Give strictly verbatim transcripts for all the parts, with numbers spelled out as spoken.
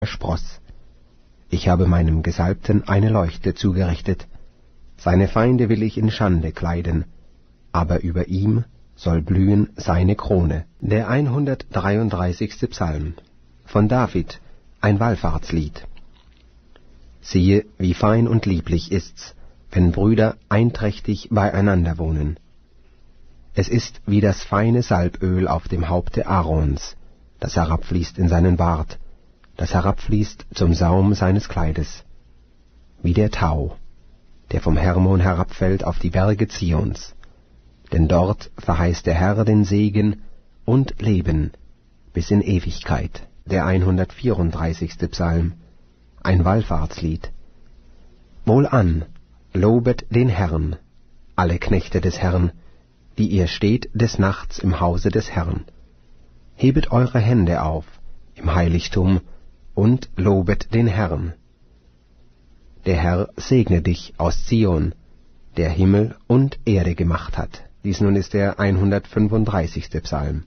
Spross. Ich habe meinem Gesalbten eine Leuchte zugerichtet. Seine Feinde will ich in Schande kleiden, aber über ihm soll blühen seine Krone. Der hundertdreiunddreißigste Psalm von David, ein Wallfahrtslied. Siehe, wie fein und lieblich ist's, wenn Brüder einträchtig beieinander wohnen. Es ist wie das feine Salböl auf dem Haupte Aarons, das herabfließt in seinen Bart, das herabfließt zum Saum seines Kleides, wie der Tau, der vom Hermon herabfällt auf die Berge Zions. Denn dort verheißt der Herr den Segen und Leben bis in Ewigkeit. Der hundertvierunddreißigste Psalm, ein Wallfahrtslied. Wohlan, lobet den Herrn, alle Knechte des Herrn, die ihr steht des Nachts im Hause des Herrn. Hebet eure Hände auf im Heiligtum und lobet den Herrn. Der Herr segne dich aus Zion, der Himmel und Erde gemacht hat. Dies nun ist der hundertfünfunddreißigste Psalm.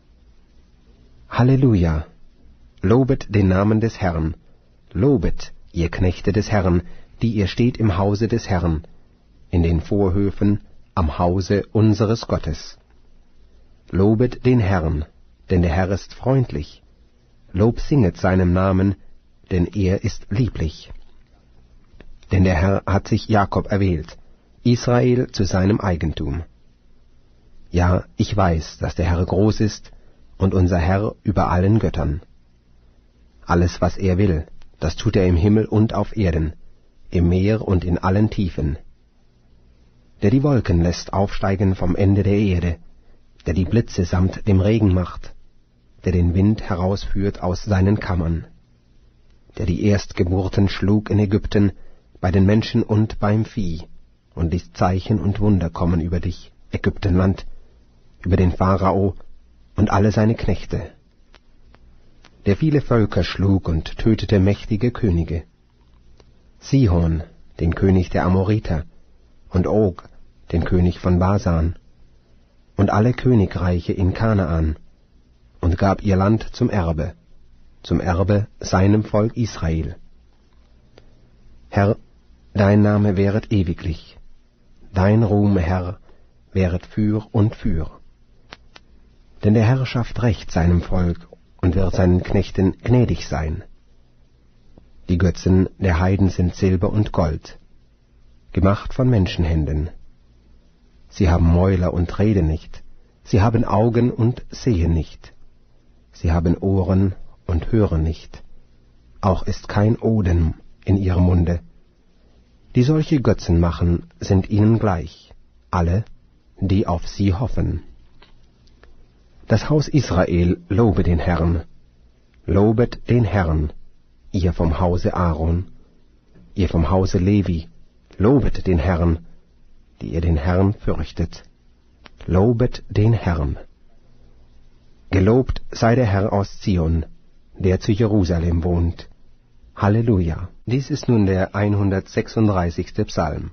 Halleluja! Lobet den Namen des Herrn, lobet, ihr Knechte des Herrn, die ihr steht im Hause des Herrn, in den Vorhöfen am Hause unseres Gottes. Lobet den Herrn, denn der Herr ist freundlich. Lob singet seinem Namen, denn er ist lieblich. Denn der Herr hat sich Jakob erwählt, Israel zu seinem Eigentum. Ja, ich weiß, dass der Herr groß ist und unser Herr über allen Göttern. Alles, was er will, das tut er im Himmel und auf Erden, im Meer und in allen Tiefen. Der die Wolken lässt aufsteigen vom Ende der Erde, der die Blitze samt dem Regen macht, der den Wind herausführt aus seinen Kammern, der die Erstgeburten schlug in Ägypten, bei den Menschen und beim Vieh, und ließ Zeichen und Wunder kommen über dich, Ägyptenland, über den Pharao und alle seine Knechte, der viele Völker schlug und tötete mächtige Könige, Sihon, den König der Amoriter, und Og, den König von Basan, und alle Königreiche in Kanaan, und gab ihr Land zum Erbe, zum Erbe seinem Volk Israel. Herr, dein Name wäret ewiglich, dein Ruhm, Herr, wäret für und für. Denn der Herr schafft Recht seinem Volk und wird seinen Knechten gnädig sein. Die Götzen der Heiden sind Silber und Gold, gemacht von Menschenhänden. Sie haben Mäuler und reden nicht, sie haben Augen und sehen nicht, sie haben Ohren und hören nicht, auch ist kein Odem in ihrem Munde. Die solche Götzen machen, sind ihnen gleich, alle, die auf sie hoffen. Das Haus Israel lobe den Herrn, lobet den Herrn, ihr vom Hause Aaron, ihr vom Hause Levi, lobet den Herrn, die ihr den Herrn fürchtet, lobet den Herrn. Gelobt sei der Herr aus Zion, der zu Jerusalem wohnt. Halleluja! Dies ist nun der hundertsechsunddreißigste Psalm.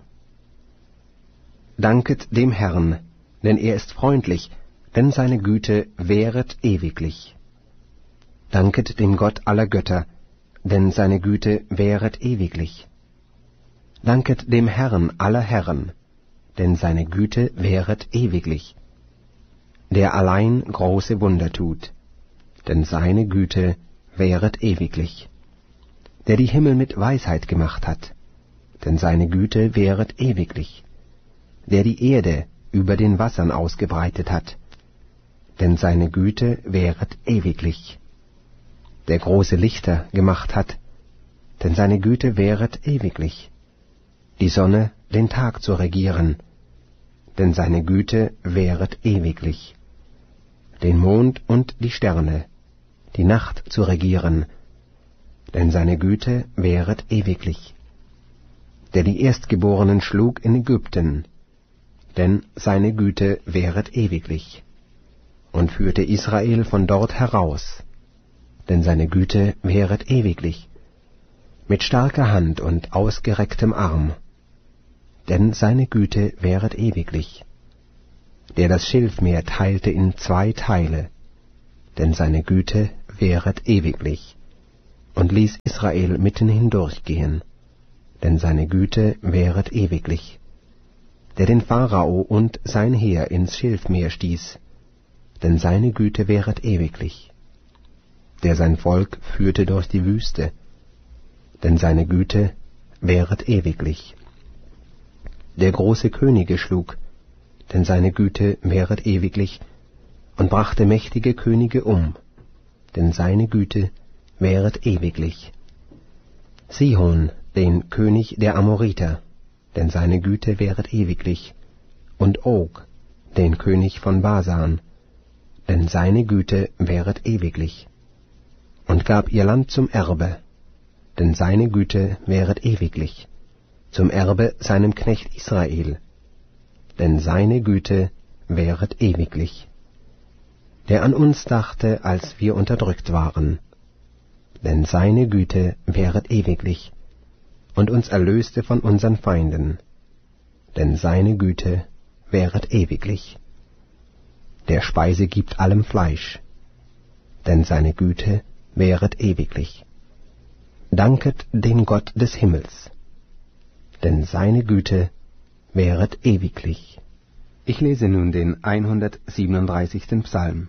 Danket dem Herrn, denn er ist freundlich, denn seine Güte währet ewiglich. Danket dem Gott aller Götter, denn seine Güte währet ewiglich. Danket dem Herrn aller Herren, denn seine Güte währet ewiglich. Der allein große Wunder tut, denn seine Güte währet ewiglich. Der die Himmel mit Weisheit gemacht hat, denn seine Güte währet ewiglich. Der die Erde über den Wassern ausgebreitet hat, denn seine Güte währet ewiglich. Der große Lichter gemacht hat, denn seine Güte währet ewiglich. Die Sonne den Tag zu regieren, denn seine Güte währet ewiglich. Den Mond und die Sterne, die Nacht zu regieren, denn seine Güte währet ewiglich. Der die Erstgeborenen schlug in Ägypten, denn seine Güte währet ewiglich, und führte Israel von dort heraus, denn seine Güte währet ewiglich, mit starker Hand und ausgerecktem Arm, denn seine Güte währet ewiglich. Der das Schilfmeer teilte in zwei Teile, denn seine Güte währet ewiglich, und ließ Israel mitten hindurchgehen, denn seine Güte währet ewiglich, der den Pharao und sein Heer ins Schilfmeer stieß, denn seine Güte währet ewiglich, der sein Volk führte durch die Wüste, denn seine Güte währet ewiglich, der große Könige schlug, denn seine Güte währet ewiglich, und brachte mächtige Könige um, denn seine Güte währet ewiglich. Sihon, den König der Amoriter, denn seine Güte währet ewiglich, und Og, den König von Basan, denn seine Güte währet ewiglich, und gab ihr Land zum Erbe, denn seine Güte währet ewiglich, zum Erbe seinem Knecht Israel, denn seine Güte währet ewiglich, der an uns dachte, als wir unterdrückt waren, denn seine Güte währet ewiglich, und uns erlöste von unseren Feinden, denn seine Güte währet ewiglich, der Speise gibt allem Fleisch, denn seine Güte währet ewiglich. Danket den Gott des Himmels, denn seine Güte währet ewiglich. Ich lese nun den hundertsiebenunddreißigsten Psalm.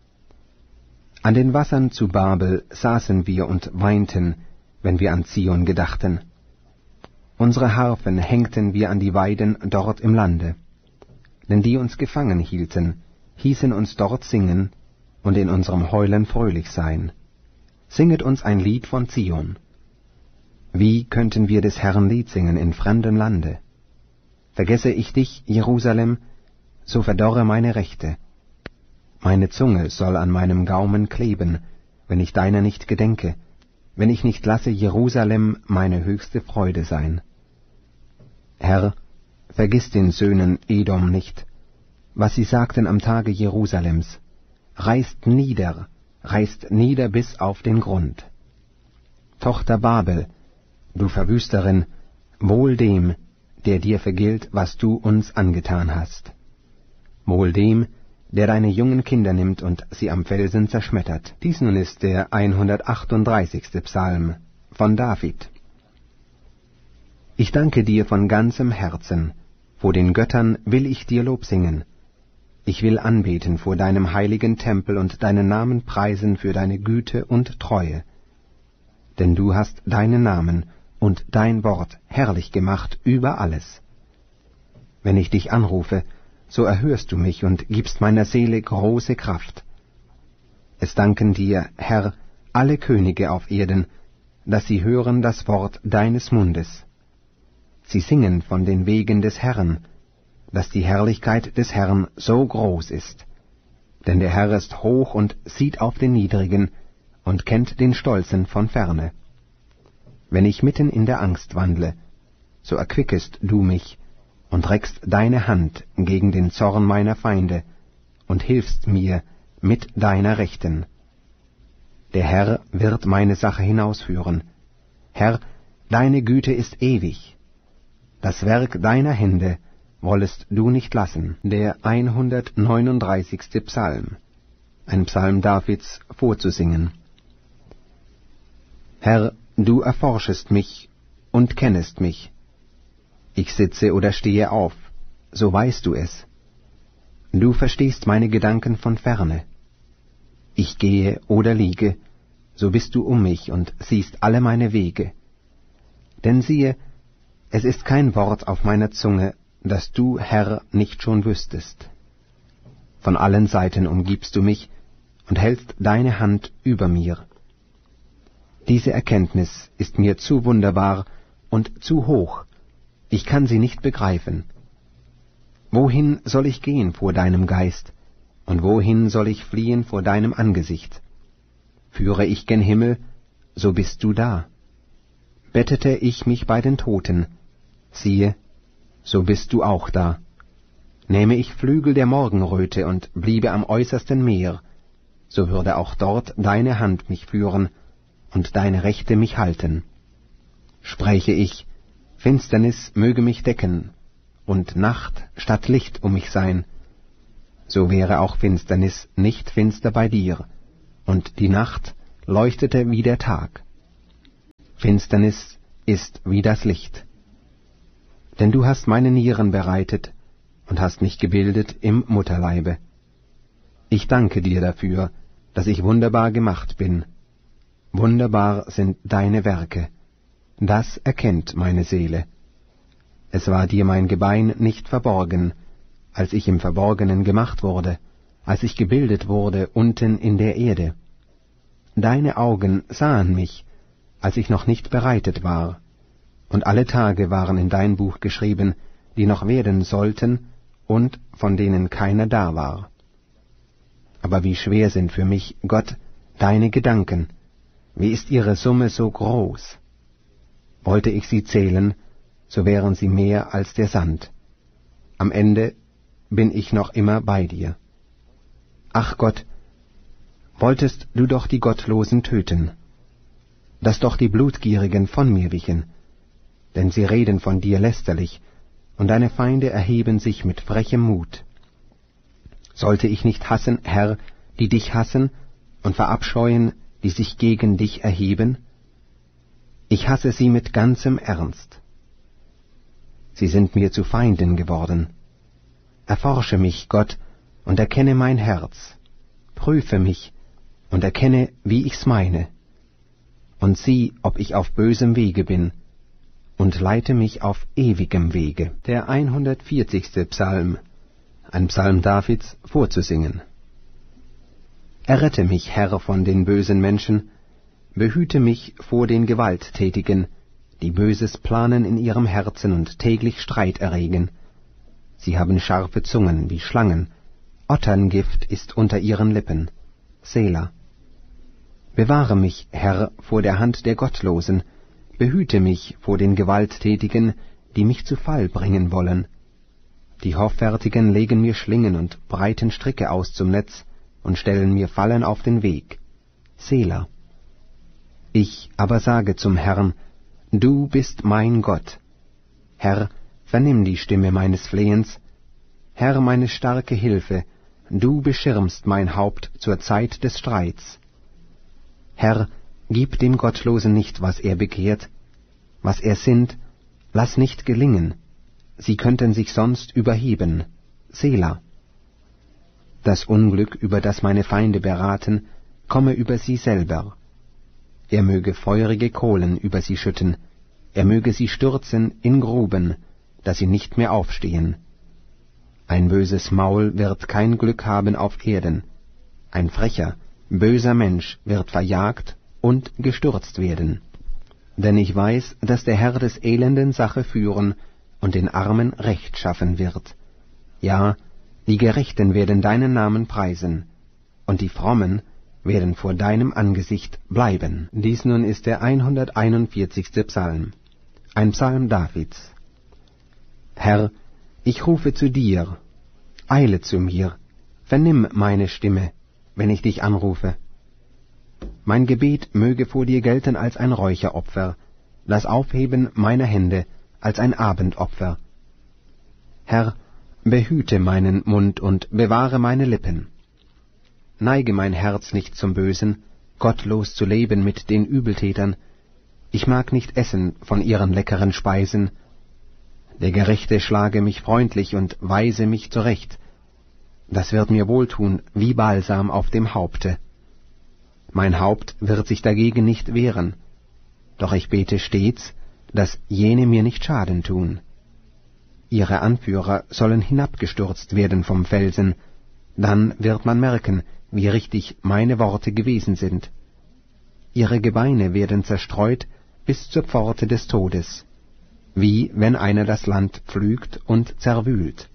An den Wassern zu Babel saßen wir und weinten, wenn wir an Zion gedachten. Unsere Harfen hängten wir an die Weiden dort im Lande. Denn die uns gefangen hielten, hießen uns dort singen und in unserem Heulen fröhlich sein. Singet uns ein Lied von Zion. Wie könnten wir des Herrn Lied singen in fremdem Lande? Vergesse ich dich, Jerusalem, so verdorre meine Rechte. Meine Zunge soll an meinem Gaumen kleben, wenn ich deiner nicht gedenke, wenn ich nicht lasse Jerusalem meine höchste Freude sein. Herr, vergiss den Söhnen Edom nicht, was sie sagten am Tage Jerusalems, reißt nieder, reißt nieder bis auf den Grund. Tochter Babel, du Verwüsterin, wohl dem, der dir vergilt, was du uns angetan hast. Wohl dem, der deine jungen Kinder nimmt und sie am Felsen zerschmettert. Dies nun ist der hundertachtunddreißigste Psalm von David. Ich danke dir von ganzem Herzen, vor den Göttern will ich dir Lob singen. Ich will anbeten vor deinem heiligen Tempel und deinen Namen preisen für deine Güte und Treue. Denn du hast deinen Namen und dein Wort herrlich gemacht über alles. Wenn ich dich anrufe, so erhörst du mich und gibst meiner Seele große Kraft. Es danken dir, Herr, alle Könige auf Erden, dass sie hören das Wort deines Mundes. Sie singen von den Wegen des Herrn, dass die Herrlichkeit des Herrn so groß ist. Denn der Herr ist hoch und sieht auf den Niedrigen und kennt den Stolzen von ferne. Wenn ich mitten in der Angst wandle, so erquickest du mich und reckst deine Hand gegen den Zorn meiner Feinde und hilfst mir mit deiner Rechten. Der Herr wird meine Sache hinausführen. Herr, deine Güte ist ewig. Das Werk deiner Hände wollest du nicht lassen. Der hundertneununddreißigste Psalm, ein Psalm Davids vorzusingen. Herr, du erforschest mich und kennest mich. Ich sitze oder stehe auf, so weißt du es. Du verstehst meine Gedanken von ferne. Ich gehe oder liege, so bist du um mich und siehst alle meine Wege. Denn siehe, es ist kein Wort auf meiner Zunge, das du, Herr, nicht schon wüsstest. Von allen Seiten umgibst du mich und hältst deine Hand über mir. Diese Erkenntnis ist mir zu wunderbar und zu hoch, ich kann sie nicht begreifen. Wohin soll ich gehen vor deinem Geist, und wohin soll ich fliehen vor deinem Angesicht? Führe ich gen Himmel, so bist du da. Bettete ich mich bei den Toten, siehe, so bist du auch da. Nähme ich Flügel der Morgenröte und bliebe am äußersten Meer, so würde auch dort deine Hand mich führen und deine Rechte mich halten. Spräche ich, Finsternis möge mich decken und Nacht statt Licht um mich sein, so wäre auch Finsternis nicht finster bei dir, und die Nacht leuchtete wie der Tag. Finsternis ist wie das Licht. Denn du hast meine Nieren bereitet und hast mich gebildet im Mutterleibe. Ich danke dir dafür, dass ich wunderbar gemacht bin. Wunderbar sind deine Werke. Das erkennt meine Seele. Es war dir mein Gebein nicht verborgen, als ich im Verborgenen gemacht wurde, als ich gebildet wurde unten in der Erde. Deine Augen sahen mich, als ich noch nicht bereitet war, und alle Tage waren in dein Buch geschrieben, die noch werden sollten und von denen keiner da war. Aber wie schwer sind für mich, Gott, deine Gedanken, wie ist ihre Summe so groß? Wollte ich sie zählen, so wären sie mehr als der Sand. Am Ende bin ich noch immer bei dir. Ach Gott, wolltest du doch die Gottlosen töten, dass doch die Blutgierigen von mir wichen, denn sie reden von dir lästerlich, und deine Feinde erheben sich mit frechem Mut. Sollte ich nicht hassen, Herr, die dich hassen, und verabscheuen, die sich gegen dich erheben? Ich hasse sie mit ganzem Ernst. Sie sind mir zu Feinden geworden. Erforsche mich, Gott, und erkenne mein Herz. Prüfe mich und erkenne, wie ich's meine. Und sieh, ob ich auf bösem Wege bin, und leite mich auf ewigem Wege. Der hundertvierzigste Psalm, ein Psalm Davids, vorzusingen. Errette mich, Herr, von den bösen Menschen, behüte mich vor den Gewalttätigen, die Böses planen in ihrem Herzen und täglich Streit erregen. Sie haben scharfe Zungen wie Schlangen, Otterngift ist unter ihren Lippen. Sela. Bewahre mich, Herr, vor der Hand der Gottlosen, behüte mich vor den Gewalttätigen, die mich zu Fall bringen wollen. Die Hoffärtigen legen mir Schlingen und breiten Stricke aus zum Netz und stellen mir Fallen auf den Weg. Sela. Ich aber sage zum Herrn, du bist mein Gott. Herr, vernimm die Stimme meines Flehens. Herr, meine starke Hilfe, du beschirmst mein Haupt zur Zeit des Streits. Herr, gib dem Gottlosen nicht, was er begehrt. Was er sinnt, lass nicht gelingen. Sie könnten sich sonst überheben. Sela. Das Unglück, über das meine Feinde beraten, komme über sie selber. Er möge feurige Kohlen über sie schütten, er möge sie stürzen in Gruben, dass sie nicht mehr aufstehen. Ein böses Maul wird kein Glück haben auf Erden, ein frecher, böser Mensch wird verjagt und gestürzt werden. Denn ich weiß, dass der Herr des Elenden Sache führen und den Armen Recht schaffen wird. Ja, die Gerechten werden deinen Namen preisen, und die Frommen werden vor deinem Angesicht bleiben. Dies nun ist der hunderteinundvierzigste Psalm, ein Psalm Davids. Herr, ich rufe zu dir, eile zu mir, vernimm meine Stimme, wenn ich dich anrufe. Mein Gebet möge vor dir gelten als ein Räucheropfer, das Aufheben meiner Hände als ein Abendopfer. Herr, behüte meinen Mund und bewahre meine Lippen. Neige mein Herz nicht zum Bösen, gottlos zu leben mit den Übeltätern. Ich mag nicht essen von ihren leckeren Speisen. Der Gerechte schlage mich freundlich und weise mich zurecht. Das wird mir wohltun wie Balsam auf dem Haupte. Mein Haupt wird sich dagegen nicht wehren, doch ich bete stets, dass jene mir nicht Schaden tun. Ihre Anführer sollen hinabgestürzt werden vom Felsen, dann wird man merken, wie richtig meine Worte gewesen sind. Ihre Gebeine werden zerstreut bis zur Pforte des Todes, wie wenn einer das Land pflügt und zerwühlt.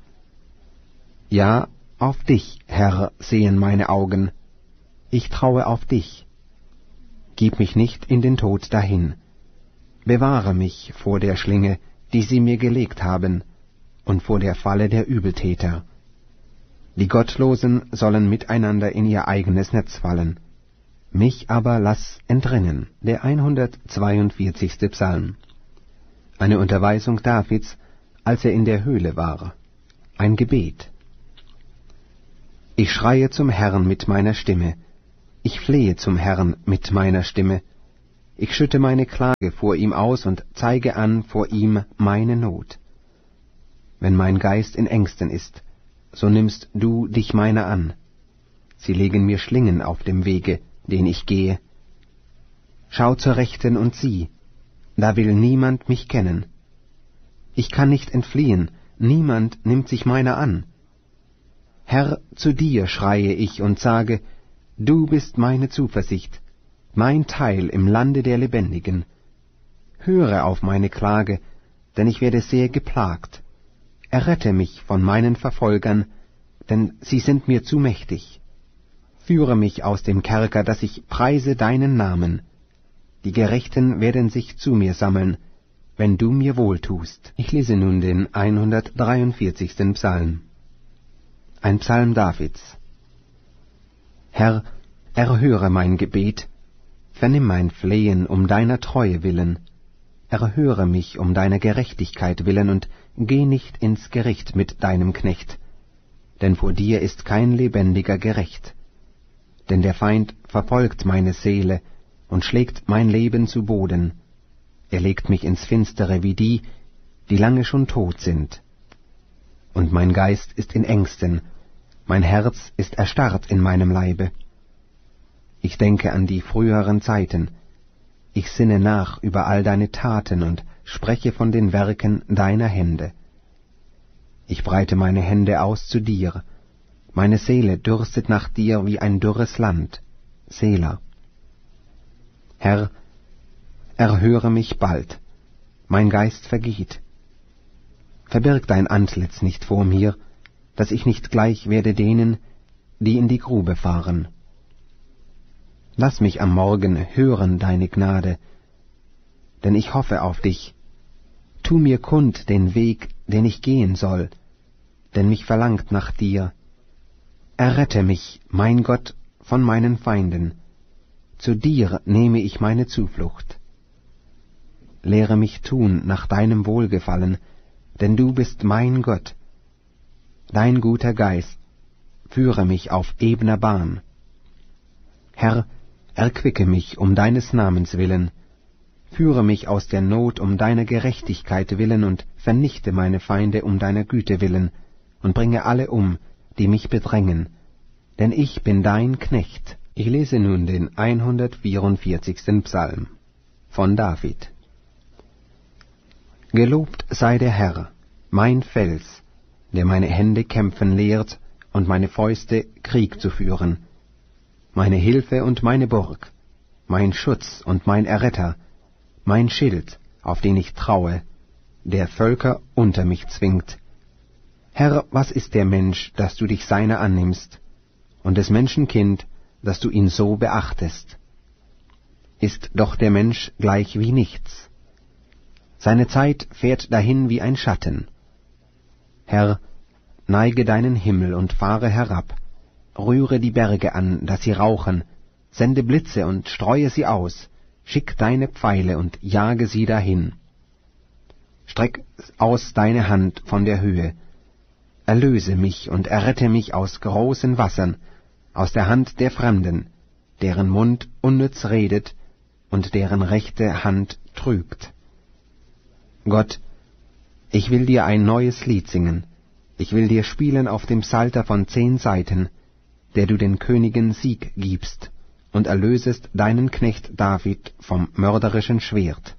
Ja, auf dich, Herr, sehen meine Augen, ich traue auf dich. Gib mich nicht in den Tod dahin. Bewahre mich vor der Schlinge, die sie mir gelegt haben, und vor der Falle der Übeltäter. Die Gottlosen sollen miteinander in ihr eigenes Netz fallen. Mich aber lass entrinnen. Der hundertzweiundvierzigste Psalm. Eine Unterweisung Davids, als er in der Höhle war. Ein Gebet. Ich schreie zum Herrn mit meiner Stimme. Ich flehe zum Herrn mit meiner Stimme. Ich schütte meine Klage vor ihm aus und zeige an vor ihm meine Not. Wenn mein Geist in Ängsten ist, so nimmst du dich meiner an. Sie legen mir Schlingen auf dem Wege, den ich gehe. Schau zur Rechten und sieh, da will niemand mich kennen. Ich kann nicht entfliehen, niemand nimmt sich meiner an. Herr, zu dir schreie ich und sage, du bist meine Zuversicht, mein Teil im Lande der Lebendigen. Höre auf meine Klage, denn ich werde sehr geplagt. Errette mich von meinen Verfolgern, denn sie sind mir zu mächtig. Führe mich aus dem Kerker, dass ich preise deinen Namen. Die Gerechten werden sich zu mir sammeln, wenn du mir wohltust. Ich lese nun den hundertdreiundvierzigsten Psalm. Ein Psalm Davids. Herr, erhöre mein Gebet, vernimm mein Flehen um deiner Treue willen. Erhöre mich um deiner Gerechtigkeit willen und geh nicht ins Gericht mit deinem Knecht, denn vor dir ist kein Lebendiger gerecht. Denn der Feind verfolgt meine Seele und schlägt mein Leben zu Boden. Er legt mich ins Finstere wie die, die lange schon tot sind. Und mein Geist ist in Ängsten, mein Herz ist erstarrt in meinem Leibe. Ich denke an die früheren Zeiten, ich sinne nach über all deine Taten und spreche von den Werken deiner Hände. Ich breite meine Hände aus zu dir, meine Seele dürstet nach dir wie ein dürres Land. Sela. Herr, erhöre mich bald, mein Geist vergeht. Verbirg dein Antlitz nicht vor mir, dass ich nicht gleich werde denen, die in die Grube fahren. Lass mich am Morgen hören deine Gnade, denn ich hoffe auf dich. Tu mir kund den Weg, den ich gehen soll, denn mich verlangt nach dir. Errette mich, mein Gott, von meinen Feinden. Zu dir nehme ich meine Zuflucht. Lehre mich tun nach deinem Wohlgefallen, denn du bist mein Gott. Dein guter Geist führe mich auf ebner Bahn. Herr, erquicke mich um deines Namens willen, führe mich aus der Not um deiner Gerechtigkeit willen und vernichte meine Feinde um deiner Güte willen und bringe alle um, die mich bedrängen, denn ich bin dein Knecht. Ich lese nun den hundertvierundvierzigsten Psalm von David. Gelobt sei der Herr, mein Fels, der meine Hände kämpfen lehrt und meine Fäuste Krieg zu führen, meine Hilfe und meine Burg, mein Schutz und mein Erretter, mein Schild, auf den ich traue, der Völker unter mich zwingt. Herr, was ist der Mensch, dass du dich seiner annimmst, und des Menschen Kind, dass du ihn so beachtest? Ist doch der Mensch gleich wie nichts. Seine Zeit fährt dahin wie ein Schatten. Herr, neige deinen Himmel und fahre herab, rühre die Berge an, dass sie rauchen, sende Blitze und streue sie aus, schick deine Pfeile und jage sie dahin. Streck aus deine Hand von der Höhe, erlöse mich und errette mich aus großen Wassern, aus der Hand der Fremden, deren Mund unnütz redet und deren rechte Hand trügt. Gott, ich will dir ein neues Lied singen, ich will dir spielen auf dem Psalter von zehn Saiten, der du den Königen Sieg gibst und erlösest deinen Knecht David vom mörderischen Schwert.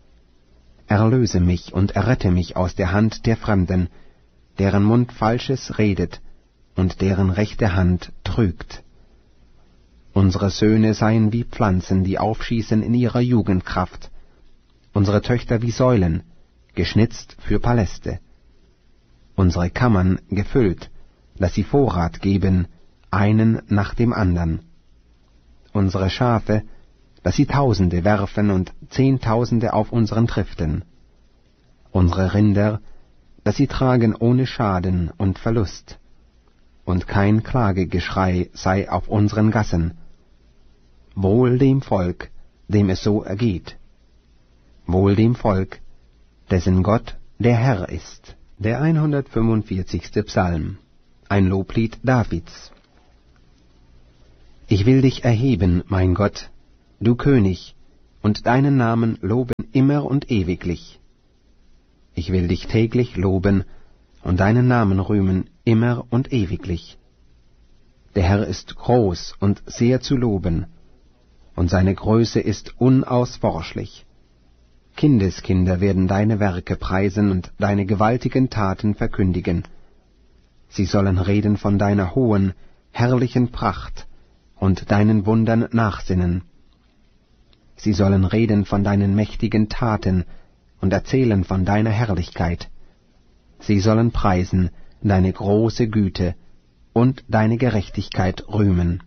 Erlöse mich und errette mich aus der Hand der Fremden, deren Mund Falsches redet und deren rechte Hand trügt. Unsere Söhne seien wie Pflanzen, die aufschießen in ihrer Jugendkraft, unsere Töchter wie Säulen, geschnitzt für Paläste, unsere Kammern gefüllt, dass sie Vorrat geben, einen nach dem andern, unsere Schafe, dass sie Tausende werfen und Zehntausende auf unseren Triften, unsere Rinder, dass sie tragen ohne Schaden und Verlust, und kein Klagegeschrei sei auf unseren Gassen. Wohl dem Volk, dem es so ergeht. Wohl dem Volk, dessen Gott der Herr ist. Der hundertfünfundvierzigste Psalm, ein Loblied Davids. Ich will dich erheben, mein Gott, du König, und deinen Namen loben immer und ewiglich. Ich will dich täglich loben und deinen Namen rühmen immer und ewiglich. Der Herr ist groß und sehr zu loben, und seine Größe ist unausforschlich. Kindeskinder werden deine Werke preisen und deine gewaltigen Taten verkündigen. Sie sollen reden von deiner hohen, herrlichen Pracht und deinen Wundern nachsinnen. Sie sollen reden von deinen mächtigen Taten und erzählen von deiner Herrlichkeit. Sie sollen preisen deine große Güte und deine Gerechtigkeit rühmen.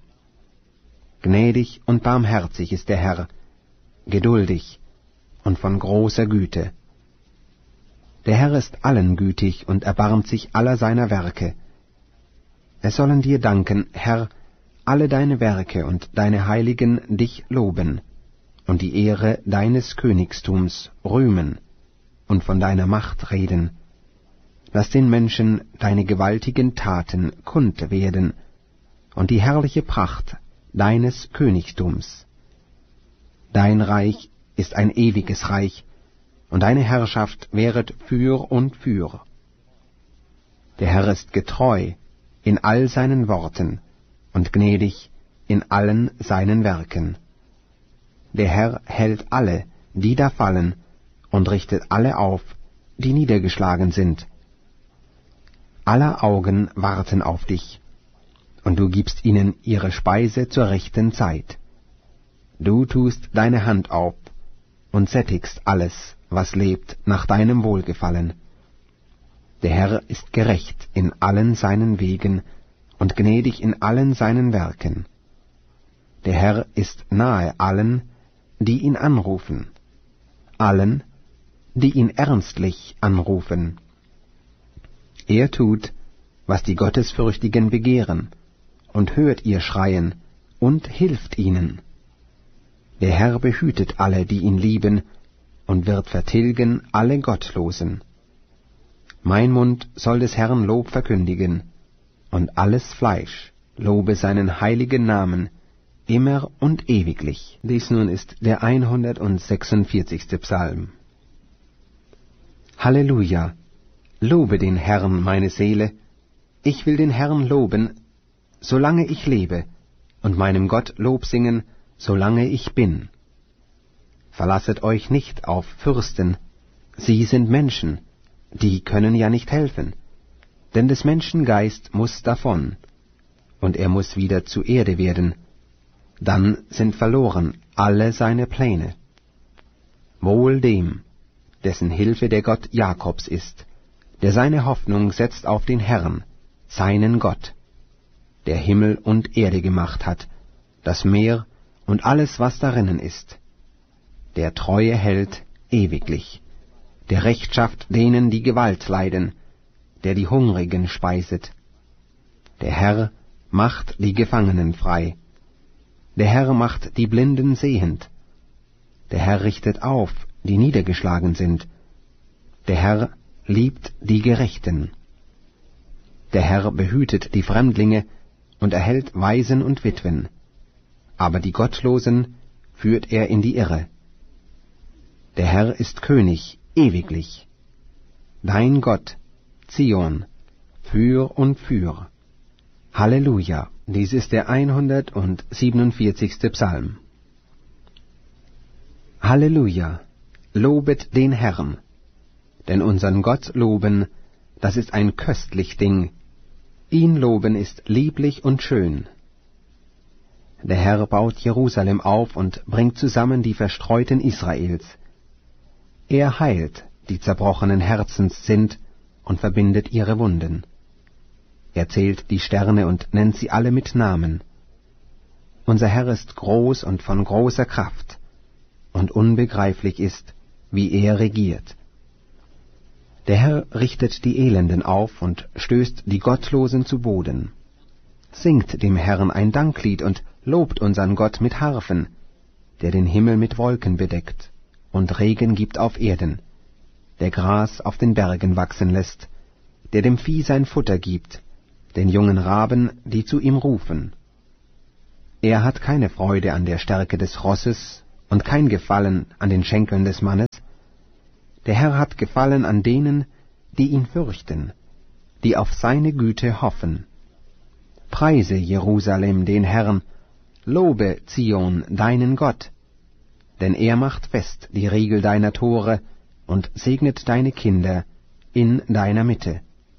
Gnädig und barmherzig ist der Herr, geduldig und von großer Güte. Der Herr ist allen gütig und erbarmt sich aller seiner Werke. Es sollen dir danken, Herr, alle deine Werke und deine Heiligen dich loben und die Ehre deines Königstums rühmen und von deiner Macht reden. Lass den Menschen deine gewaltigen Taten kund werden und die herrliche Pracht deines Königtums. Dein Reich ist ein ewiges Reich, und deine Herrschaft währet für und für. Der Herr ist getreu in all seinen Worten und gnädig in allen seinen Werken. Der Herr hält alle, die da fallen, und richtet alle auf, die niedergeschlagen sind. Aller Augen warten auf dich, und du gibst ihnen ihre Speise zur rechten Zeit. Du tust deine Hand auf und sättigst alles, was lebt, nach deinem Wohlgefallen. Der Herr ist gerecht in allen seinen Wegen und gnädig in allen seinen Werken. Der Herr ist nahe allen, die ihn anrufen, allen, die ihn ernstlich anrufen. Er tut, was die Gottesfürchtigen begehren, und hört ihr Schreien, und hilft ihnen. Der Herr behütet alle, die ihn lieben, und wird vertilgen alle Gottlosen. Mein Mund soll des Herrn Lob verkündigen, und alles Fleisch lobe seinen heiligen Namen, immer und ewiglich. Dies nun ist der hundertsechsundvierzigste Psalm. Halleluja! Lobe den Herrn, meine Seele. Ich will den Herrn loben, solange ich lebe, und meinem Gott Lob singen, solange ich bin. Verlasset euch nicht auf Fürsten, sie sind Menschen, die können ja nicht helfen, denn des Menschen Geist muß davon, und er muß wieder zu Erde werden, dann sind verloren alle seine Pläne. Wohl dem, dessen Hilfe der Gott Jakobs ist, der seine Hoffnung setzt auf den Herrn, seinen Gott, der Himmel und Erde gemacht hat, das Meer und alles, was darinnen ist, der Treue hält ewiglich, der Rechtschaft denen, die Gewalt leiden, der die Hungrigen speiset. Der Herr macht die Gefangenen frei, der Herr macht die Blinden sehend, der Herr richtet auf, die niedergeschlagen sind, der Herr liebt die Gerechten. Der Herr behütet die Fremdlinge und erhält Waisen und Witwen, aber die Gottlosen führt er in die Irre. Der Herr ist König ewiglich, dein Gott, Zion, für und für. Halleluja! Dies ist der hundertsiebenundvierzigste Psalm. Halleluja! Lobet den Herrn! Denn unsern Gott loben, das ist ein köstlich Ding. Ihn loben ist lieblich und schön. Der Herr baut Jerusalem auf und bringt zusammen die Verstreuten Israels. Er heilt, die zerbrochenen Herzens sind, und verbindet ihre Wunden. Er zählt die Sterne und nennt sie alle mit Namen. Unser Herr ist groß und von großer Kraft, und unbegreiflich ist, wie er regiert. Der Herr richtet die Elenden auf und stößt die Gottlosen zu Boden. Singt dem Herrn ein Danklied und lobt unsern Gott mit Harfen, der den Himmel mit Wolken bedeckt und Regen gibt auf Erden, der Gras auf den Bergen wachsen lässt, der dem Vieh sein Futter gibt, den jungen Raben, die zu ihm rufen. Er hat keine Freude an der Stärke des Rosses und kein Gefallen an den Schenkeln des Mannes. Der Herr hat Gefallen an denen, die ihn fürchten, die auf seine Güte hoffen. Preise Jerusalem den Herrn, lobe Zion deinen Gott, denn er macht fest die Riegel deiner Tore und segnet deine Kinder in deiner Mitte.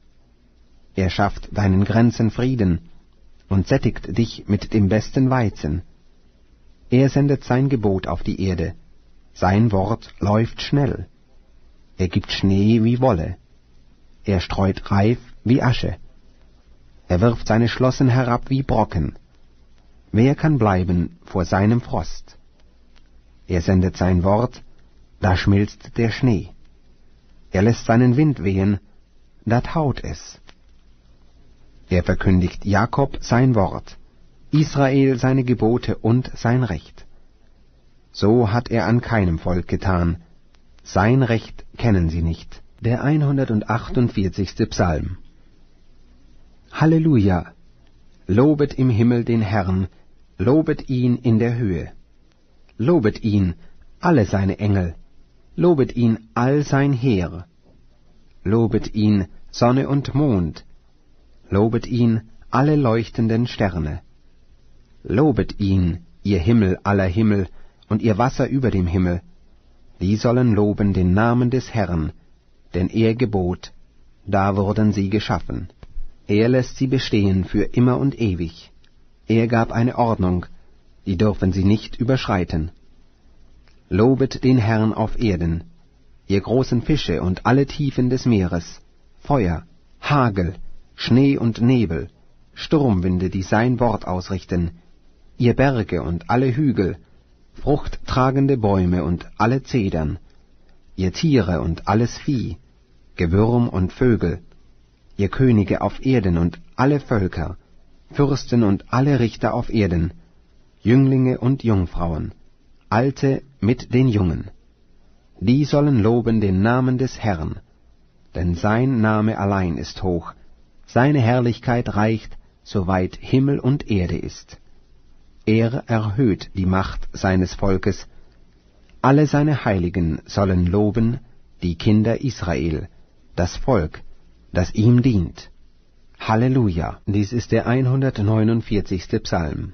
Er schafft deinen Grenzen Frieden und sättigt dich mit dem besten Weizen. Er sendet sein Gebot auf die Erde, sein Wort läuft schnell. Er gibt Schnee wie Wolle, er streut Reif wie Asche. Er wirft seine Schlossen herab wie Brocken. Wer kann bleiben vor seinem Frost? Er sendet sein Wort, da schmilzt der Schnee. Er lässt seinen Wind wehen, da taut es. Er verkündigt Jakob sein Wort, Israel seine Gebote und sein Recht. So hat er an keinem Volk getan, sein Recht kennen sie nicht. Der hundertachtundvierzigste Psalm. Halleluja! Lobet im Himmel den Herrn, lobet ihn in der Höhe. Lobet ihn, alle seine Engel, lobet ihn all sein Heer. Lobet ihn, Sonne und Mond, lobet ihn, alle leuchtenden Sterne. Lobet ihn, ihr Himmel aller Himmel und ihr Wasser über dem Himmel. Die sollen loben den Namen des Herrn, denn er gebot, da wurden sie geschaffen. Er lässt sie bestehen für immer und ewig. Er gab eine Ordnung, die dürfen sie nicht überschreiten. Lobet den Herrn auf Erden, ihr großen Fische und alle Tiefen des Meeres, Feuer, Hagel, Schnee und Nebel, Sturmwinde, die sein Wort ausrichten, ihr Berge und alle Hügel, fruchttragende Bäume und alle Zedern, ihr Tiere und alles Vieh, Gewürm und Vögel, ihr Könige auf Erden und alle Völker, Fürsten und alle Richter auf Erden, Jünglinge und Jungfrauen, Alte mit den Jungen. Die sollen loben den Namen des Herrn, denn sein Name allein ist hoch, seine Herrlichkeit reicht, soweit Himmel und Erde ist. Er erhöht die Macht seines Volkes, alle seine Heiligen sollen loben, die Kinder Israel, das Volk, das ihm dient. Halleluja! Dies ist der hundertneunundvierzigste Psalm.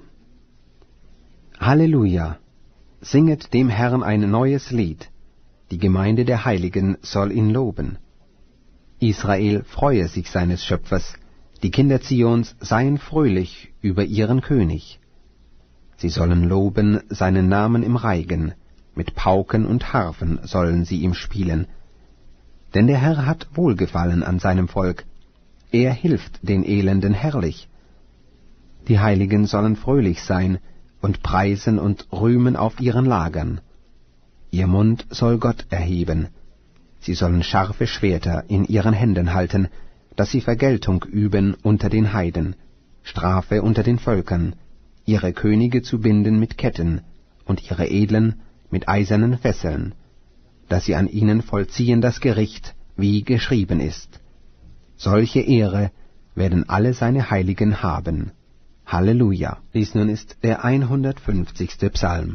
Halleluja! Singet dem Herrn ein neues Lied, die Gemeinde der Heiligen soll ihn loben. Israel freue sich seines Schöpfers, die Kinder Zions seien fröhlich über ihren König. Sie sollen loben seinen Namen im Reigen, mit Pauken und Harfen sollen sie ihm spielen. Denn der Herr hat Wohlgefallen an seinem Volk, er hilft den Elenden herrlich. Die Heiligen sollen fröhlich sein und preisen und rühmen auf ihren Lagern. Ihr Mund soll Gott erheben. Sie sollen scharfe Schwerter in ihren Händen halten, dass sie Vergeltung üben unter den Heiden, Strafe unter den Völkern, ihre Könige zu binden mit Ketten und ihre Edlen mit eisernen Fesseln, dass sie an ihnen vollziehen das Gericht, wie geschrieben ist. Solche Ehre werden alle seine Heiligen haben. Halleluja! Dies nun ist der hundertfünfzigste Psalm.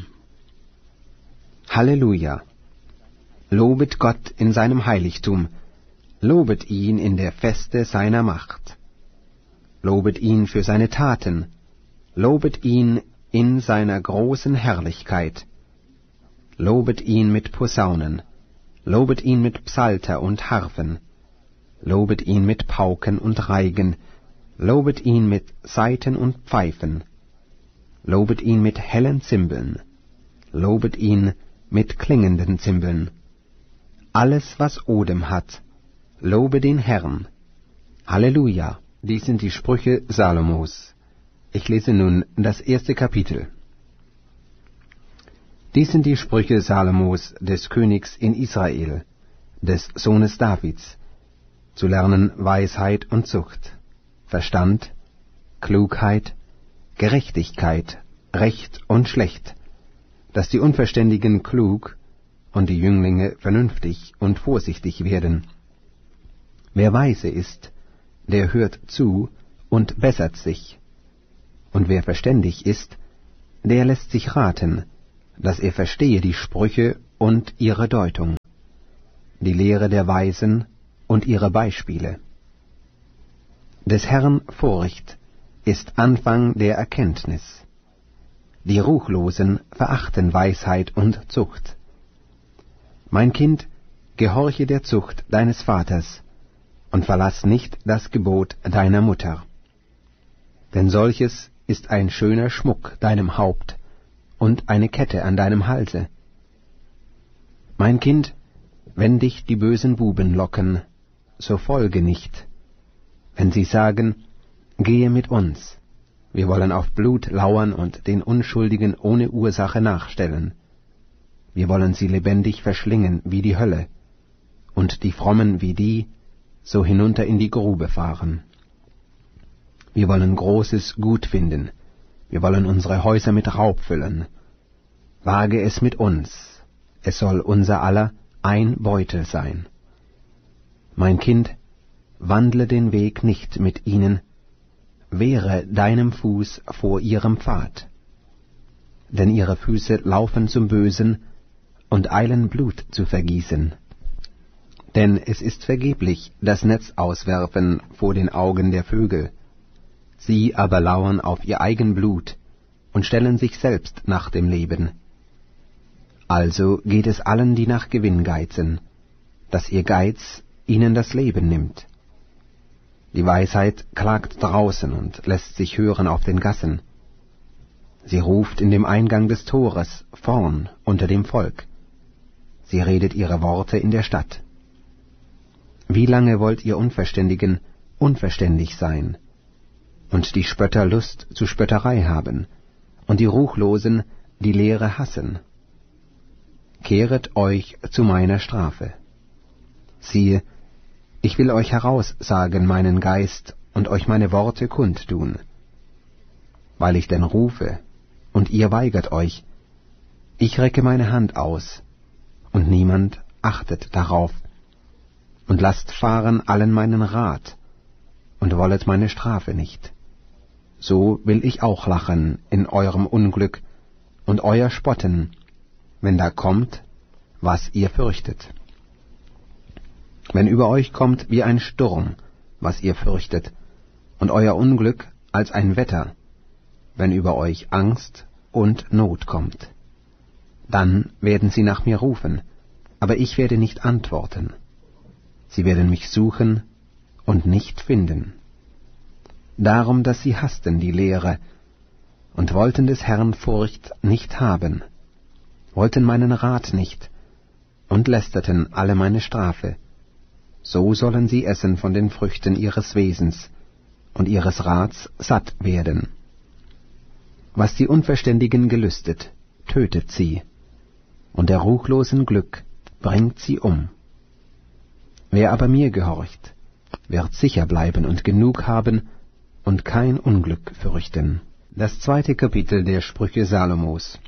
Halleluja! Lobet Gott in seinem Heiligtum, lobet ihn in der Feste seiner Macht. Lobet ihn für seine Taten, lobet ihn in seiner großen Herrlichkeit. Lobet ihn mit Posaunen, lobet ihn mit Psalter und Harfen, lobet ihn mit Pauken und Reigen, lobet ihn mit Saiten und Pfeifen, lobet ihn mit hellen Zimbeln, lobet ihn mit klingenden Zimbeln. Alles, was Odem hat, lobe den Herrn. Halleluja! Dies sind die Sprüche Salomos. Ich lese nun das erste Kapitel. Dies sind die Sprüche Salomos, des Königs in Israel, des Sohnes Davids, zu lernen Weisheit und Zucht, Verstand, Klugheit, Gerechtigkeit, Recht und Schlecht, dass die Unverständigen klug und die Jünglinge vernünftig und vorsichtig werden. Wer weise ist, der hört zu und bessert sich, und wer verständig ist, der lässt sich raten, dass er verstehe die Sprüche und ihre Deutung, die Lehre der Weisen und ihre Beispiele. Des Herrn Furcht ist Anfang der Erkenntnis. Die Ruchlosen verachten Weisheit und Zucht. Mein Kind, gehorche der Zucht deines Vaters und verlass nicht das Gebot deiner Mutter. Denn solches ist ein schöner Schmuck deinem Haupt und eine Kette an deinem Halse. Mein Kind, wenn dich die bösen Buben locken, so folge nicht. Wenn sie sagen, gehe mit uns, wir wollen auf Blut lauern und den Unschuldigen ohne Ursache nachstellen. Wir wollen sie lebendig verschlingen wie die Hölle, und die Frommen wie die, so hinunter in die Grube fahren. Wir wollen großes Gut finden, wir wollen unsere Häuser mit Raub füllen. Wage es mit uns, es soll unser aller ein Beutel sein. Mein Kind, wandle den Weg nicht mit ihnen, wehre deinem Fuß vor ihrem Pfad. Denn ihre Füße laufen zum Bösen und eilen Blut zu vergießen. Denn es ist vergeblich das Netz auswerfen vor den Augen der Vögel. Sie aber lauern auf ihr eigen Blut und stellen sich selbst nach dem Leben. Also geht es allen, die nach Gewinn geizen, dass ihr Geiz ihnen das Leben nimmt. Die Weisheit klagt draußen und lässt sich hören auf den Gassen. Sie ruft in dem Eingang des Tores, vorn unter dem Volk. Sie redet ihre Worte in der Stadt. Wie lange wollt ihr Unverständigen unverständig sein, und die Spötter Lust zu Spötterei haben, und die Ruchlosen die Lehre hassen? Kehret euch zu meiner Strafe. Siehe, ich will euch heraussagen meinen Geist und euch meine Worte kundtun. Weil ich denn rufe, und ihr weigert euch, ich recke meine Hand aus, und niemand achtet darauf, und lasst fahren allen meinen Rat, und wollet meine Strafe nicht. So will ich auch lachen in eurem Unglück, und euer Spotten, wenn da kommt, was ihr fürchtet. Wenn über euch kommt wie ein Sturm, was ihr fürchtet, und euer Unglück als ein Wetter, wenn über euch Angst und Not kommt. Dann werden sie nach mir rufen, aber ich werde nicht antworten. Sie werden mich suchen und nicht finden. Darum, dass sie hassten die Lehre und wollten des Herrn Furcht nicht haben, wollten meinen Rat nicht und lästerten alle meine Strafe. So sollen sie essen von den Früchten ihres Wesens und ihres Rats satt werden. Was die Unverständigen gelüstet, tötet sie, und der ruchlosen Glück bringt sie um. Wer aber mir gehorcht, wird sicher bleiben und genug haben und kein Unglück fürchten. Das zweite Kapitel der Sprüche Salomos.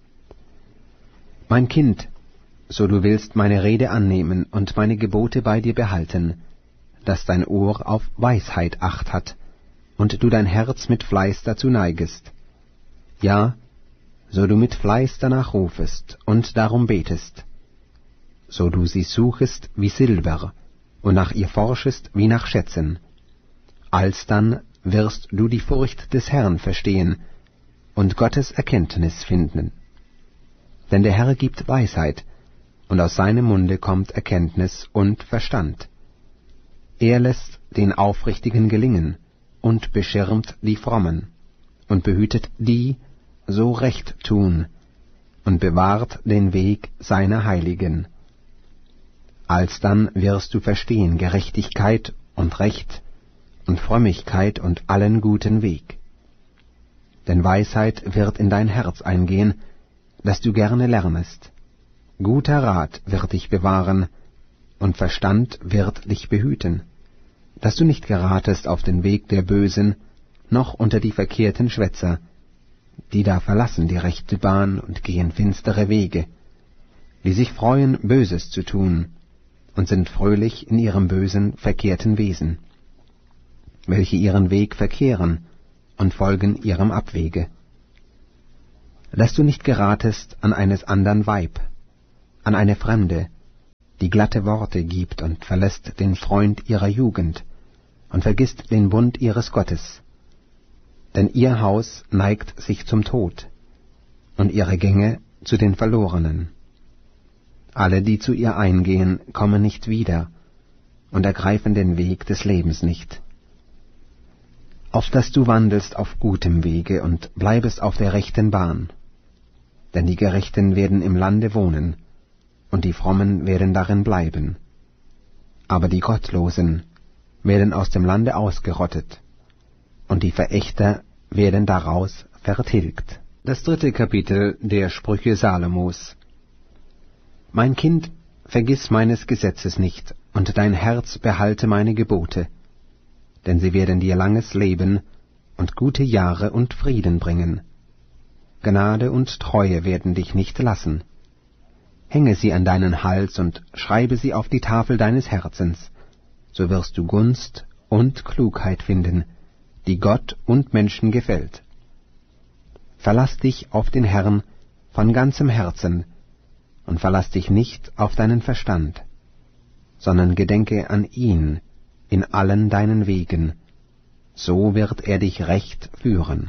Mein Kind, so du willst meine Rede annehmen und meine Gebote bei dir behalten, dass dein Ohr auf Weisheit Acht hat und du dein Herz mit Fleiß dazu neigest. Ja, so du mit Fleiß danach rufest und darum betest, so du sie suchest wie Silber und nach ihr forschest wie nach Schätzen. Alsdann wirst du die Furcht des Herrn verstehen und Gottes Erkenntnis finden. Denn der Herr gibt Weisheit, und aus seinem Munde kommt Erkenntnis und Verstand. Er lässt den Aufrichtigen gelingen und beschirmt die Frommen und behütet die, so recht tun, und bewahrt den Weg seiner Heiligen. Alsdann wirst du verstehen Gerechtigkeit und Recht und Frömmigkeit und allen guten Weg. Denn Weisheit wird in dein Herz eingehen, dass du gerne lernest. Guter Rat wird dich bewahren, und Verstand wird dich behüten, dass du nicht geratest auf den Weg der Bösen, noch unter die verkehrten Schwätzer, die da verlassen die rechte Bahn und gehen finstere Wege, die sich freuen, Böses zu tun, und sind fröhlich in ihrem bösen, verkehrten Wesen, welche ihren Weg verkehren und folgen ihrem Abwege. dass du nicht geratest an eines andern Weib, an eine Fremde, die glatte Worte gibt und verlässt den Freund ihrer Jugend und vergisst den Bund ihres Gottes. Denn ihr Haus neigt sich zum Tod und ihre Gänge zu den Verlorenen. Alle, die zu ihr eingehen, kommen nicht wieder und ergreifen den Weg des Lebens nicht. Auf dass du wandelst auf gutem Wege und bleibest auf der rechten Bahn. Denn die Gerechten werden im Lande wohnen, und die Frommen werden darin bleiben. Aber die Gottlosen werden aus dem Lande ausgerottet, und die Verächter werden daraus vertilgt. Das dritte Kapitel der Sprüche Salomos. Mein Kind, vergiss meines Gesetzes nicht, und dein Herz behalte meine Gebote, denn sie werden dir langes Leben und gute Jahre und Frieden bringen. Gnade und Treue werden dich nicht lassen. Hänge sie an deinen Hals und schreibe sie auf die Tafel deines Herzens, so wirst du Gunst und Klugheit finden, die Gott und Menschen gefällt. Verlass dich auf den Herrn von ganzem Herzen und verlass dich nicht auf deinen Verstand, sondern gedenke an ihn in allen deinen Wegen, so wird er dich recht führen.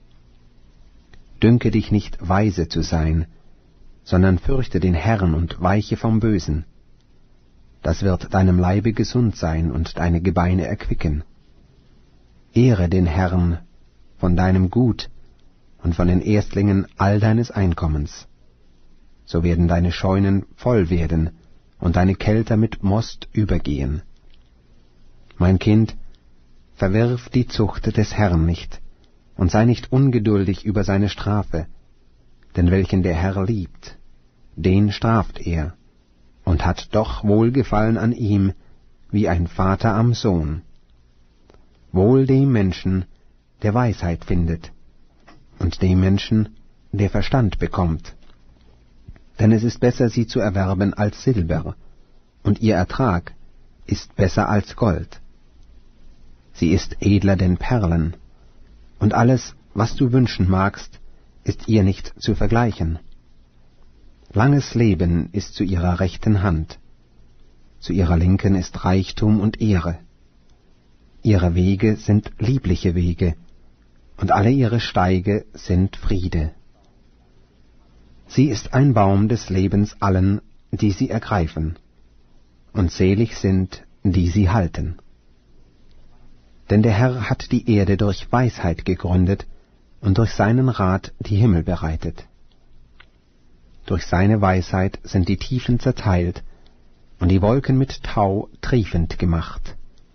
Dünke dich nicht, weise zu sein, sondern fürchte den Herrn und weiche vom Bösen. Das wird deinem Leibe gesund sein und deine Gebeine erquicken. Ehre den Herrn von deinem Gut und von den Erstlingen all deines Einkommens. So werden deine Scheunen voll werden und deine Kelter mit Most übergehen. Mein Kind, verwirf die Zucht des Herrn nicht und sei nicht ungeduldig über seine Strafe, denn welchen der Herr liebt, den straft er, und hat doch Wohlgefallen an ihm, wie ein Vater am Sohn. Wohl dem Menschen, der Weisheit findet, und dem Menschen, der Verstand bekommt. Denn es ist besser, sie zu erwerben als Silber, und ihr Ertrag ist besser als Gold. Sie ist edler denn Perlen, und alles, was du wünschen magst, ist ihr nicht zu vergleichen. Langes Leben ist zu ihrer rechten Hand, zu ihrer linken ist Reichtum und Ehre. Ihre Wege sind liebliche Wege, und alle ihre Steige sind Friede. Sie ist ein Baum des Lebens allen, die sie ergreifen, und selig sind, die sie halten. Denn der Herr hat die Erde durch Weisheit gegründet und durch seinen Rat die Himmel bereitet. Durch seine Weisheit sind die Tiefen zerteilt und die Wolken mit Tau triefend gemacht.